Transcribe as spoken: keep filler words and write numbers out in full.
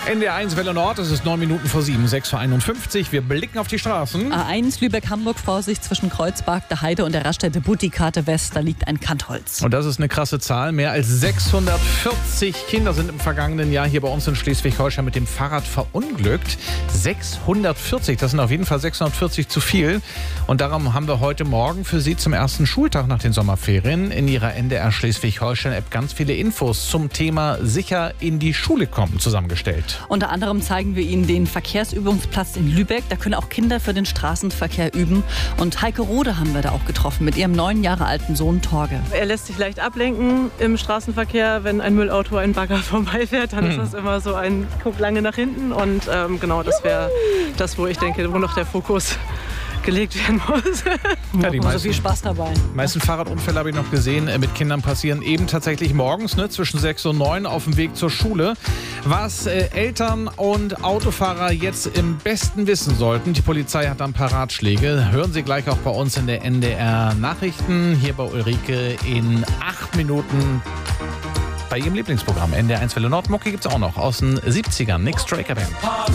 N D R eins Welle Nord, es ist neun Minuten vor sieben, sechs Uhr einundfünfzig. Wir blicken auf die Straßen. A eins Lübeck-Hamburg, Vorsicht zwischen Kreuzberg, der Heide und der Raststätte Buttikate West, da liegt ein Kantholz. Und das ist eine krasse Zahl. Mehr als sechshundertvierzig Kinder sind im vergangenen Jahr hier bei uns in Schleswig-Holstein mit dem Fahrrad verunglückt. sechshundertvierzig, das sind auf jeden Fall sechshundertvierzig zu viel. Und darum haben wir heute Morgen für Sie zum ersten Schultag nach den Sommerferien in Ihrer N D R Schleswig-Holstein-App ganz viele Infos zum Thema sicher in die Schule kommen zusammengestellt. Unter anderem zeigen wir Ihnen den Verkehrsübungsplatz in Lübeck. Da können auch Kinder für den Straßenverkehr üben. Und Heike Rode haben wir da auch getroffen mit ihrem neun Jahre alten Sohn Torge. Er lässt sich leicht ablenken im Straßenverkehr. Wenn ein Müllauto, ein Bagger vorbeifährt, dann hm. ist das immer so ein Guck lange nach hinten. Und ähm, genau, das wäre das, wo ich denke, wo noch der Fokus gelegt werden muss. Ja, die meisten, so viel Spaß dabei. Die meisten Fahrradunfälle habe ich noch gesehen, mit Kindern passieren eben tatsächlich morgens, ne, zwischen sechs und neun auf dem Weg zur Schule. Was äh, Eltern und Autofahrer jetzt im besten wissen sollten, die Polizei hat da ein paar Ratschläge. Hören Sie gleich auch bei uns in der N D R Nachrichten, hier bei Ulrike in acht Minuten bei Ihrem Lieblingsprogramm. N D R eins Welle Nord. Mucke gibt es auch noch aus den siebzigern. Nick Straker Band.